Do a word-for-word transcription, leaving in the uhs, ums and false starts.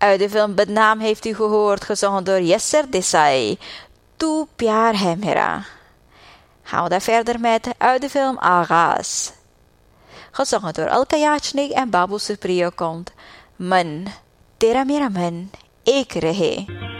Uit de film Badnaam heeft u gehoord, gezongen door Yasser Desai. Tu Pyar Hai Mera. Gaan we daar verder met uit de film Aghaaz. Gezongen door Alka Yachnik en Babu Supriyo komt Man, Tera Mera Man, Ek Rahe.